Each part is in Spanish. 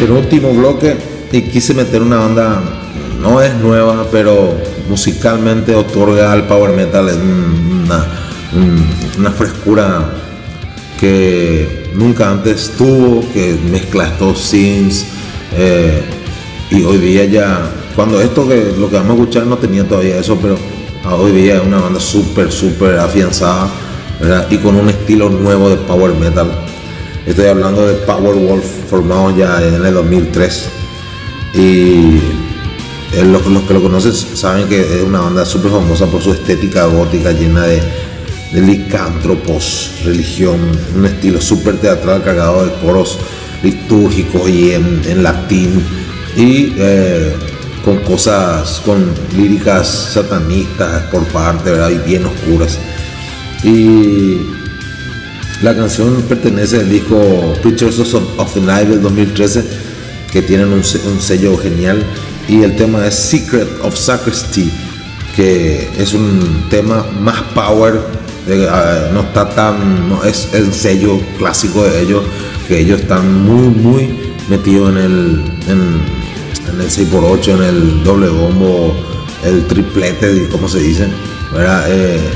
penúltimo bloque y quise meter una banda, no es nueva, pero musicalmente otorga al power metal una frescura que nunca antes tuvo, que mezcla estos synths, y hoy día ya, cuando esto que lo que vamos a escuchar no tenía todavía eso, pero hoy día es una banda súper afianzada, ¿verdad? Y con un estilo nuevo de power metal. Estoy hablando de Powerwolf, formado ya en el 2003, y los que lo conocen saben que es una banda súper famosa por su estética gótica llena de licántropos, religión, un estilo súper teatral cargado de coros litúrgicos y en latín, y con líricas satanistas por parte, ¿verdad? Y bien oscuras. Y la canción pertenece al disco Preachers of the Night del 2013, que tienen un sello genial, y el tema es Secret of Sacristy, que es un tema más power, no es el sello clásico de ellos, que ellos están muy metidos en el 6x8, en el doble bombo, el triplete, como se dice, ¿verdad?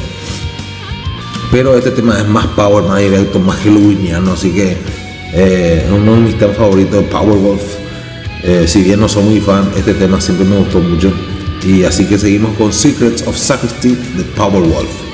Pero este tema es más power, más directo, más halloweeniano, así que es uno de mis temas favoritos, Powerwolf. Si bien no soy muy fan, este tema siempre me gustó mucho, y así que seguimos con Secrets of Sacristy de Powerwolf.